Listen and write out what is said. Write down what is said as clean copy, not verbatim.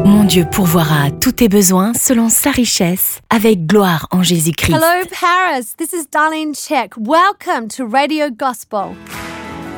Mon Dieu pourvoira à tous tes besoins selon sa richesse, avec gloire en Jésus-Christ. Hello, Paris. This is Darlene Check. Welcome to Radio Gospel.